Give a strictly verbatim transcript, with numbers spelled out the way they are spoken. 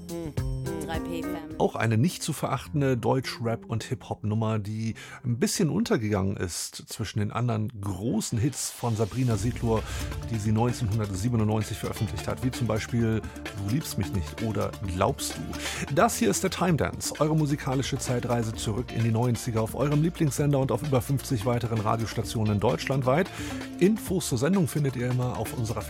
drei P Family. Auch eine nicht zu verachtende Deutsch-Rap- und Hip-Hop-Nummer, die ein bisschen untergegangen ist zwischen den anderen großen Hits von Sabrina Setlur, die sie neunzehnhundertsiebenundneunzig veröffentlicht hat, wie zum Beispiel Du liebst mich nicht oder Glaubst du. Das hier ist der Time Dance, eure musikalische Zeitreise zurück in die neunziger auf eurem Lieblingssender und auf über fünfzig weiteren Radiostationen deutschlandweit. Infos zur Sendung findet ihr immer auf unserer